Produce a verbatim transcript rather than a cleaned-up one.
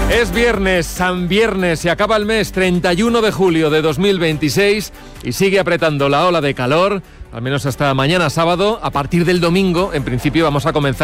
Es viernes, San Viernes, se acaba el mes, treinta y uno de julio de dos mil veintiséis y sigue apretando la ola de calor, al menos hasta mañana sábado. A partir del domingo, en principio, vamos a comenzar